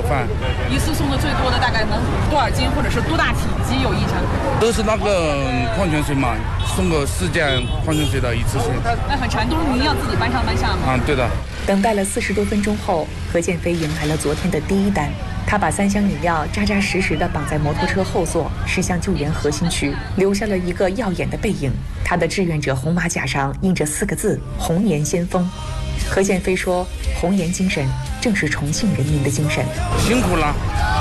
饭。 一次送的最多的大概能多少斤，或者是多大体积有印象？ 都是那个矿泉水嘛，送个4件矿泉水的一次性。 那很长，都是您要自己搬上搬下吗？ 对的。 等待了40多分钟后，何建飞迎来了昨天的第一单。他把3箱饮料扎扎实实地绑在摩托车后座，驶向救援核心区，留下了一个耀眼的背影。他的志愿者红马甲上印着4个字：红颜先锋。何建飞说，红颜精神正是重庆人民的精神。 辛苦了。